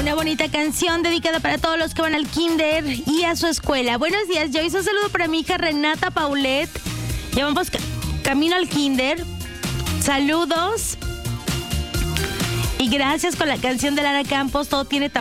Una bonita canción dedicada para todos los que van al kinder y a su escuela. Buenos días, Joyce. Un saludo para mi hija Renata Paulette. Ya vamos camino al kinder. Saludos. Y gracias con la canción de Lara Campos. Todo tiene